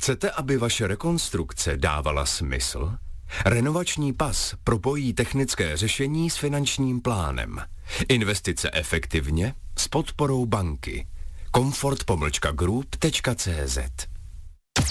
Chcete, aby vaše rekonstrukce dávala smysl? Renovační pas propojí technické řešení s finančním plánem. Investice efektivně s podporou banky. Comfort-group.cz